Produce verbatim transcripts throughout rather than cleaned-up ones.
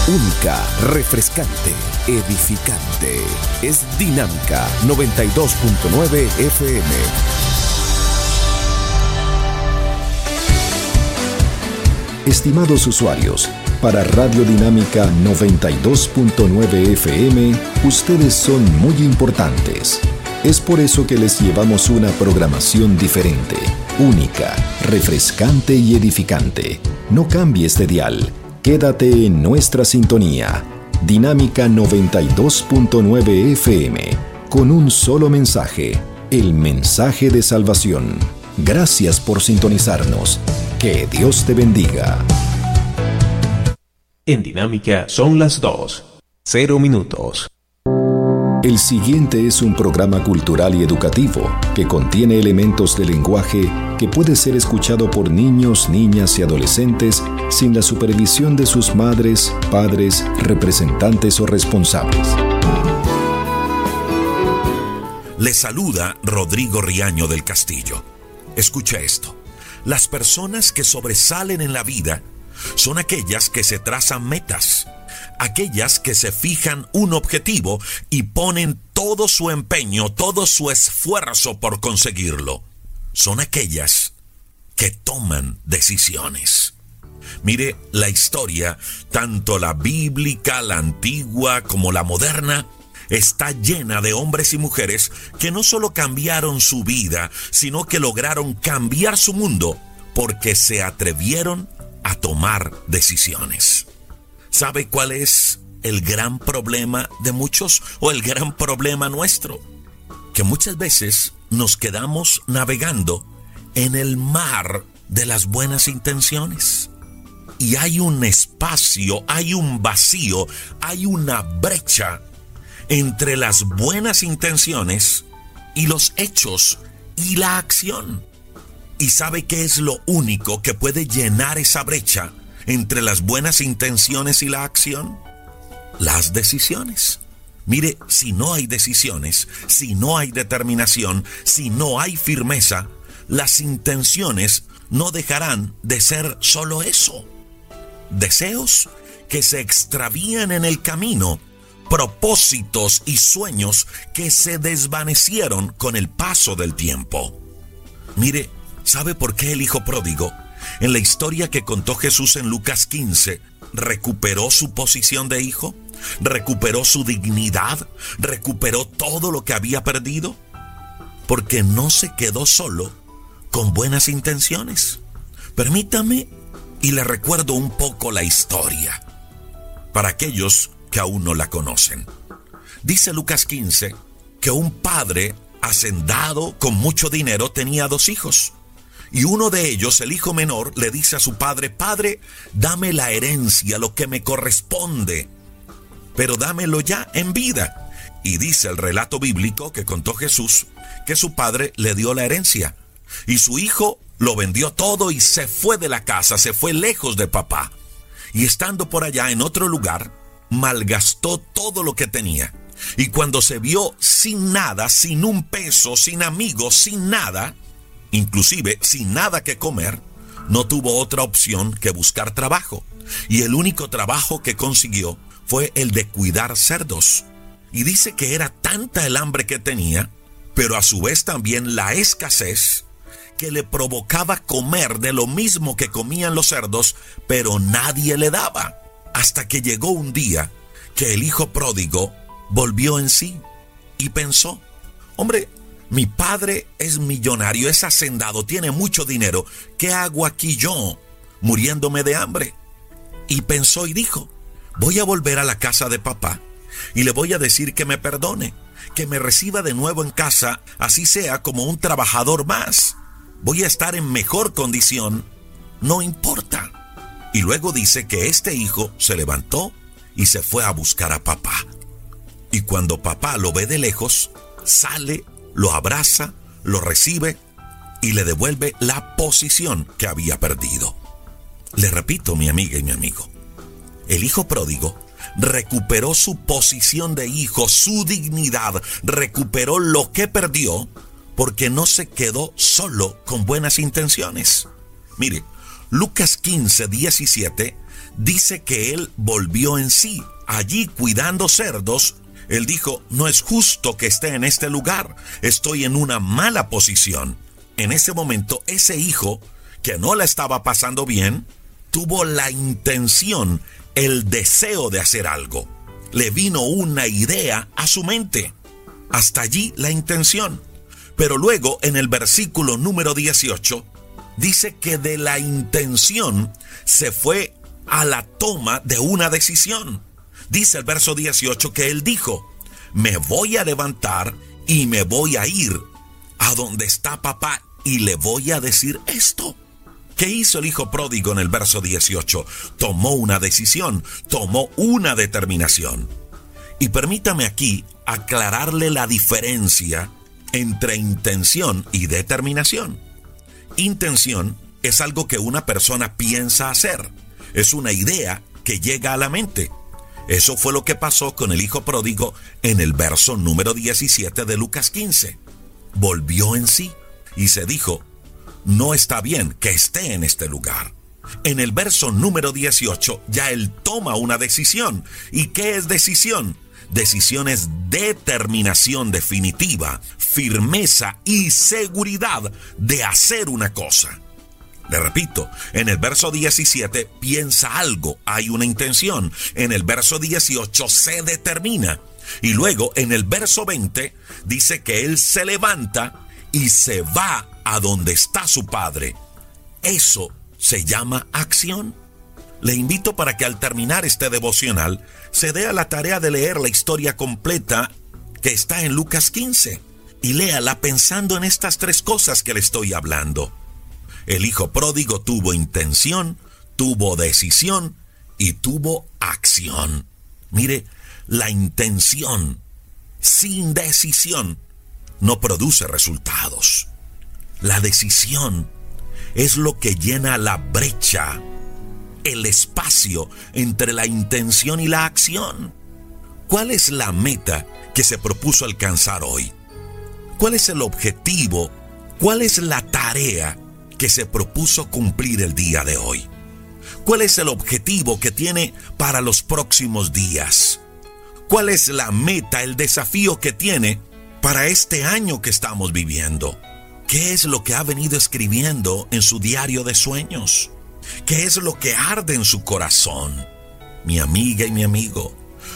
única, refrescante, edificante. Es Dinámica noventa y dos punto nueve F M. Estimados usuarios, para Radio Dinámica noventa y dos punto nueve F M, ustedes son muy importantes. Es por eso que les llevamos una programación diferente, única, refrescante y edificante. No cambies de dial. Quédate en nuestra sintonía. Dinámica noventa y dos punto nueve F M, con un solo mensaje, el mensaje de salvación. Gracias por sintonizarnos. Que Dios te bendiga. En Dinámica son las dos, cero minutos. El siguiente es un programa cultural y educativo que contiene elementos de lenguaje que puede ser escuchado por niños, niñas y adolescentes sin la supervisión de sus madres, padres, representantes o responsables. Le saluda Rodrigo Riaño del Castillo. Escucha esto. Las personas que sobresalen en la vida son aquellas que se trazan metas, aquellas que se fijan un objetivo y ponen todo su empeño, todo su esfuerzo por conseguirlo. Son aquellas que toman decisiones. Mire, la historia, tanto la bíblica, la antigua como la moderna, está llena de hombres y mujeres que no solo cambiaron su vida, sino que lograron cambiar su mundo porque se atrevieron a tomar decisiones. ¿Sabe cuál es el gran problema de muchos o el gran problema nuestro? Que muchas veces nos quedamos navegando en el mar de las buenas intenciones. Y hay un espacio, hay un vacío, hay una brecha entre las buenas intenciones y los hechos y la acción. ¿Y sabe qué es lo único que puede llenar esa brecha entre las buenas intenciones y la acción? Las decisiones. Mire, si no hay decisiones, si no hay determinación, si no hay firmeza, las intenciones no dejarán de ser solo eso. Deseos que se extravían en el camino, propósitos y sueños que se desvanecieron con el paso del tiempo. Mire, ¿sabe por qué el hijo pródigo, en la historia que contó Jesús en Lucas quince, recuperó su posición de hijo? ¿Recuperó su dignidad? ¿Recuperó todo lo que había perdido? Porque no se quedó solo con buenas intenciones. Permítame y le recuerdo un poco la historia, para aquellos que aún no la conocen. Dice Lucas quince que un padre hacendado con mucho dinero tenía dos hijos. Y uno de ellos, el hijo menor, le dice a su padre: Padre, dame la herencia, lo que me corresponde, pero dámelo ya en vida. Y dice el relato bíblico que contó Jesús que su padre le dio la herencia. Y su hijo lo vendió todo y se fue de la casa, se fue lejos de papá. Y estando por allá en otro lugar, malgastó todo lo que tenía. Y cuando se vio sin nada, sin un peso, sin amigos, sin nada, inclusive sin nada que comer, no tuvo otra opción que buscar trabajo. Y el único trabajo que consiguió fue el de cuidar cerdos. Y dice que era tanta el hambre que tenía, pero a su vez también la escasez, que le provocaba comer de lo mismo que comían los cerdos, pero nadie le daba. Hasta que llegó un día que el hijo pródigo volvió en sí y pensó: hombre, mi padre es millonario, es hacendado, tiene mucho dinero. ¿Qué hago aquí yo, muriéndome de hambre? Y pensó y dijo: voy a volver a la casa de papá y le voy a decir que me perdone, que me reciba de nuevo en casa, así sea como un trabajador más. Voy a estar en mejor condición, no importa. Y luego dice que este hijo se levantó y se fue a buscar a papá. Y cuando papá lo ve de lejos, sale, lo abraza, lo recibe y le devuelve la posición que había perdido. Le repito, mi amiga y mi amigo, el hijo pródigo recuperó su posición de hijo, su dignidad, recuperó lo que perdió porque no se quedó solo con buenas intenciones. Mire, Lucas quince, diecisiete dice que él volvió en sí. Allí cuidando cerdos, él dijo, no es justo que esté en este lugar, estoy en una mala posición. En ese momento, ese hijo, que no la estaba pasando bien, tuvo la intención, el deseo de hacer algo. Le vino una idea a su mente. Hasta allí la intención. Pero luego, en el versículo número dieciocho, dice que de la intención se fue a la toma de una decisión. Dice el verso dieciocho que él dijo, me voy a levantar y me voy a ir a donde está papá y le voy a decir esto. ¿Qué hizo el hijo pródigo en el verso dieciocho? Tomó una decisión, tomó una determinación. Y permítame aquí aclararle la diferencia entre intención y determinación. Intención es algo que una persona piensa hacer, es una idea que llega a la mente. Eso fue lo que pasó con el hijo pródigo en el verso número diecisiete de Lucas quince. Volvió en sí y se dijo, no está bien que esté en este lugar. En el verso número dieciocho ya él toma una decisión. ¿Y qué es decisión? Decisión es determinación definitiva, firmeza y seguridad de hacer una cosa. Le repito, en el verso diecisiete piensa algo, hay una intención. En el verso dieciocho se determina. Y luego en el verso veinte dice que él se levanta y se va a donde está su padre. Eso se llama acción. Le invito para que al terminar este devocional se dé a la tarea de leer la historia completa que está en Lucas quince y léala pensando en estas tres cosas que le estoy hablando. El hijo pródigo tuvo intención, tuvo decisión y tuvo acción. Mire, la intención sin decisión no produce resultados. La decisión es lo que llena la brecha, el espacio entre la intención y la acción. ¿Cuál es la meta que se propuso alcanzar hoy? ¿Cuál es el objetivo? ¿Cuál es la tarea que se propuso cumplir el día de hoy? ¿Cuál es el objetivo que tiene para los próximos días? ¿Cuál es la meta, el desafío que tiene para este año que estamos viviendo? ¿Qué es lo que ha venido escribiendo en su diario de sueños? ¿Qué es lo que arde en su corazón? Mi amiga y mi amigo,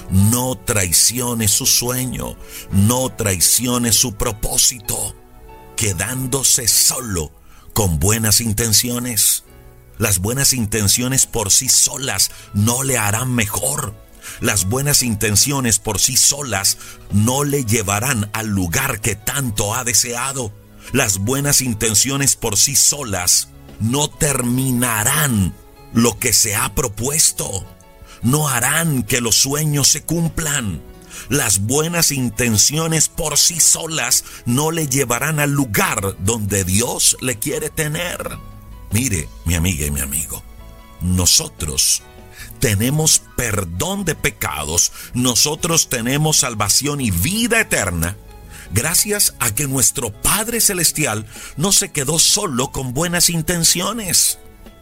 no traicione su sueño, no traicione su propósito, quedándose solo con buenas intenciones. Las buenas intenciones por sí solas no le harán mejor. Las buenas intenciones por sí solas no le llevarán al lugar que tanto ha deseado. Las buenas intenciones por sí solas no terminarán lo que se ha propuesto. No harán que los sueños se cumplan. Las buenas intenciones por sí solas no le llevarán al lugar donde Dios le quiere tener. Mire, mi amiga y mi amigo, nosotros tenemos perdón de pecados, nosotros tenemos salvación y vida eterna, gracias a que nuestro Padre Celestial no se quedó solo con buenas intenciones.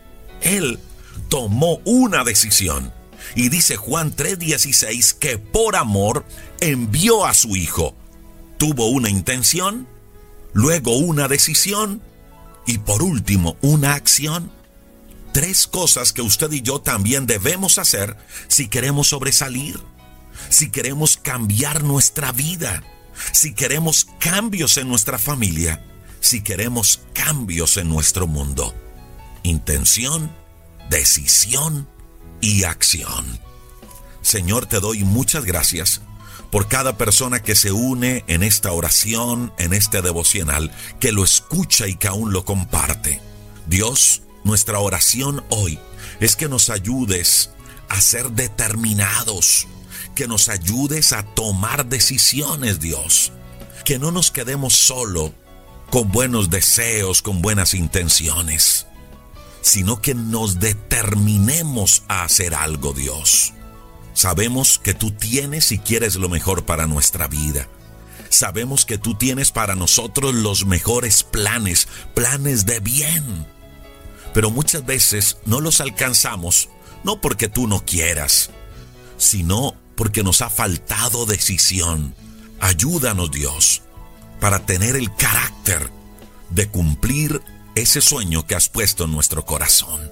Él tomó una decisión. Y dice Juan tres dieciséis que por amor envió a su Hijo. Tuvo una intención, luego una decisión y por último una acción. Tres cosas que usted y yo también debemos hacer si queremos sobresalir, si queremos cambiar nuestra vida, si queremos cambios en nuestra familia, si queremos cambios en nuestro mundo. Intención, decisión y acción. Señor, te doy muchas gracias por cada persona que se une en esta oración, en este devocional, que lo escucha y que aún lo comparte. Dios, nuestra oración hoy es que nos ayudes a ser determinados, que nos ayudes a tomar decisiones, Dios, que no nos quedemos solo con buenos deseos, con buenas intenciones, sino que nos determinemos a hacer algo, Dios. Sabemos que tú tienes y quieres lo mejor para nuestra vida. Sabemos que tú tienes para nosotros los mejores planes, planes de bien. Pero muchas veces no los alcanzamos no porque tú no quieras, sino porque nos ha faltado decisión. Ayúdanos, Dios, para tener el carácter de cumplir ese sueño que has puesto en nuestro corazón.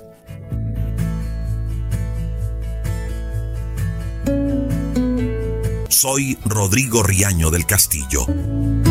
Soy Rodrigo Riaño del Castillo.